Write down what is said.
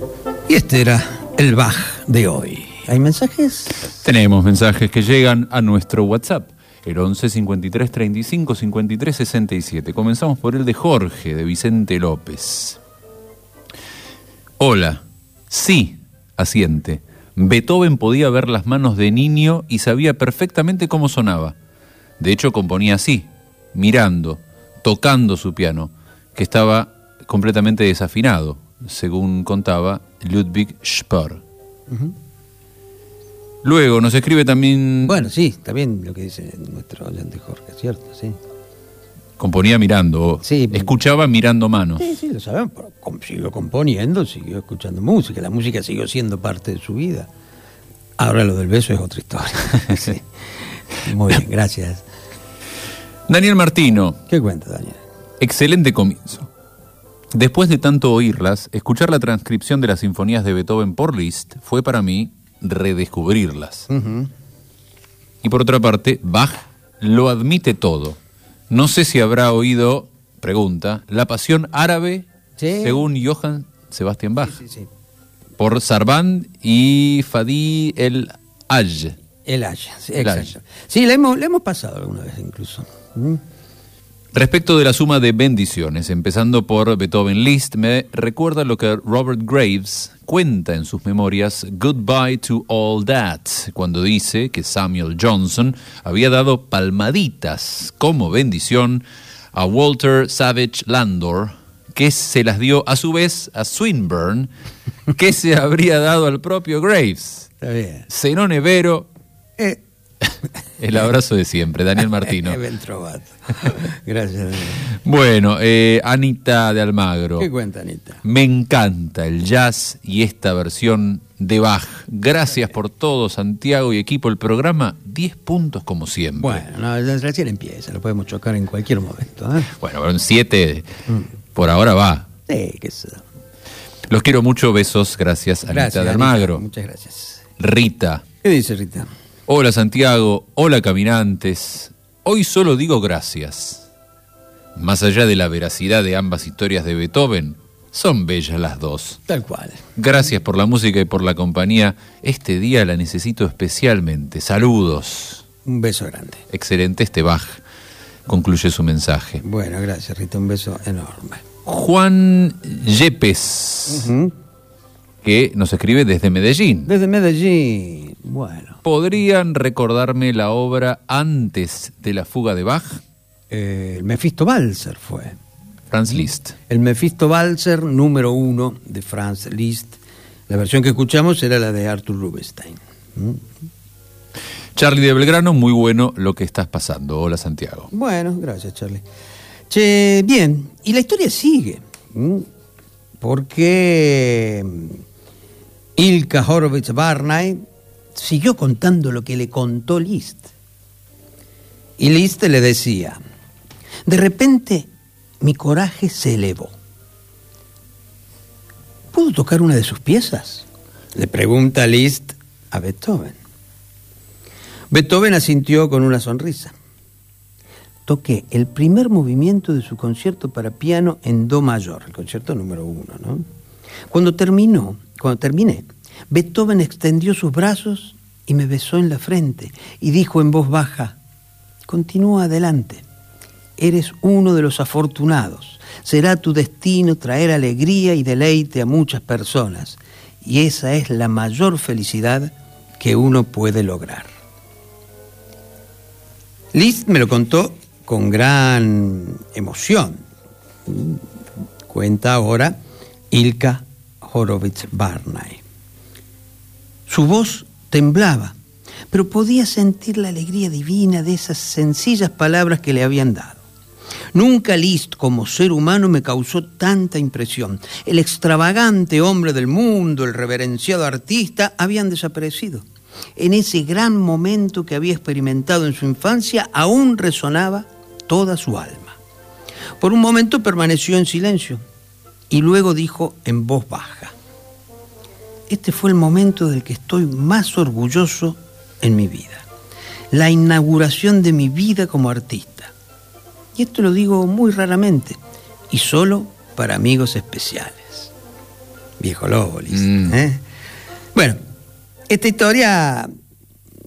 Y este era el Bach de hoy. ¿Hay mensajes? Tenemos mensajes que llegan a nuestro WhatsApp, el 11 53 35 53 67. Comenzamos por el de Jorge, de Vicente López. Hola, sí, asiente. Beethoven podía ver las manos de niño y sabía perfectamente cómo sonaba. De hecho, componía así, mirando, tocando su piano, que estaba completamente desafinado, según contaba Ludwig Spohr. Uh-huh. Luego nos escribe también... Bueno, sí, también lo que dice nuestro oyente Jorge, ¿cierto? Sí. Componía mirando, sí, escuchaba mirando manos. Sí, lo sabemos, pero siguió componiendo, siguió escuchando música, la música siguió siendo parte de su vida. Ahora lo del beso es otra historia. Sí. Muy bien, gracias. Daniel Martino. ¿Qué cuenta, Daniel? Excelente comienzo. Después de tanto oírlas, escuchar la transcripción de las sinfonías de Beethoven por Liszt fue para mí redescubrirlas. Uh-huh. Y por otra parte, Bach lo admite todo. No sé si habrá oído, pregunta, La Pasión Árabe, sí, según Johann Sebastian Bach. Sí. Por Sarvand y Fadi el-Hajj. El-Hajj, sí, exacto. Sí, le hemos pasado alguna vez incluso. Respecto de la suma de bendiciones, empezando por Beethoven Liszt, me recuerda lo que Robert Graves cuenta en sus memorias Goodbye to All That, cuando dice que Samuel Johnson había dado palmaditas como bendición a Walter Savage Landor, que se las dio a su vez a Swinburne, que se habría dado al propio Graves. Está bien. Zenón Evero. El abrazo de siempre, Daniel Martino. Ben trovato. Gracias, Daniel. Bueno, Anita de Almagro. ¿Qué cuenta, Anita? Me encanta el jazz y esta versión de Bach. Gracias por todo, Santiago y equipo. El programa, 10 puntos como siempre. Bueno, no, recién empieza, lo podemos chocar en cualquier momento. Bueno, en 7 por ahora va. Sí, que sea. Los quiero mucho, besos, gracias, Anita de Almagro. Anita, muchas gracias. Rita. ¿Qué dice Rita? Hola Santiago, hola caminantes. Hoy solo digo gracias. Más allá de la veracidad de ambas historias de Beethoven, son bellas las dos. Tal cual. Gracias por la música y por la compañía. Este día la necesito especialmente. Saludos. Un beso grande. Excelente este Bach. Concluye su mensaje. Bueno, gracias Rita, un beso enorme. Juan Yepes. Uh-huh. Que nos escribe desde Medellín. Desde Medellín, bueno. ¿Podrían recordarme la obra antes de la fuga de Bach? El Mephisto-Walzer fue. Franz Liszt. El Mephisto-Walzer número 1 de Franz Liszt. La versión que escuchamos era la de Arthur Rubinstein. Charlie de Belgrano, muy bueno lo que estás pasando. Hola Santiago. Bueno, gracias Charlie. Che, bien, y la historia sigue. Porque Ilka Horowitz-Barney siguió contando lo que le contó Liszt. Y Liszt le decía, de repente mi coraje se elevó. ¿Puedo tocar una de sus piezas?, le pregunta Liszt a Beethoven. Beethoven asintió con una sonrisa. Toqué el primer movimiento de su concierto para piano en do mayor, el concierto número 1, ¿no? Cuando terminé, Beethoven extendió sus brazos y me besó en la frente y dijo en voz baja, continúa adelante, eres uno de los afortunados, será tu destino traer alegría y deleite a muchas personas, y esa es la mayor felicidad que uno puede lograr. Liszt me lo contó con gran emoción. Cuenta ahora Ilka Horowitz-Barney. Su voz temblaba, pero podía sentir la alegría divina de esas sencillas palabras que le habían dado. Nunca Liszt como ser humano me causó tanta impresión. El extravagante hombre del mundo, el reverenciado artista, habían desaparecido. En ese gran momento que había experimentado en su infancia, aún resonaba toda su alma. Por un momento permaneció en silencio y luego dijo en voz baja, este fue el momento del que estoy más orgulloso en mi vida, la inauguración de mi vida como artista. Y esto lo digo muy raramente y solo para amigos especiales. Viejo lobo, Liszt. Bueno, esta historia